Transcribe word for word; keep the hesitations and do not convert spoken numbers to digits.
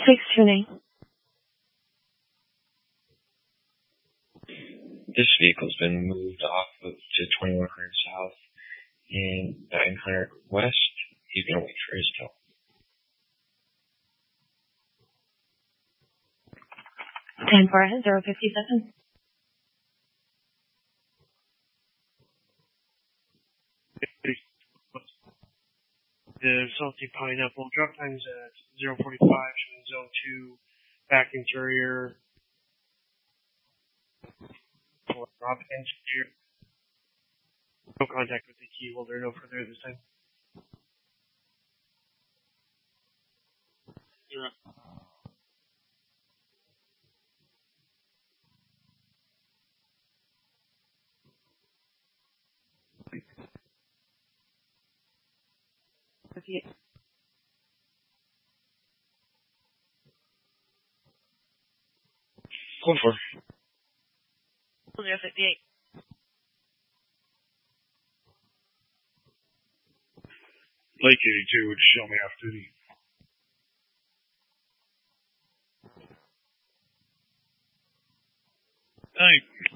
Fixed tuning. This vehicle's been moved off of to twenty-one hundred South and nine hundred West. He's gonna wait for his tow. ten four ahead, zero fifty-seven. The Salty Pineapple drop times at zero forty-five, showing zone two, back interior. For Rob Engineer. No contact with the key holder, no further this time. Yeah. fifty-eight. Go for zero fifty-eight. Lake eighty-two, would you show me off duty? Hey,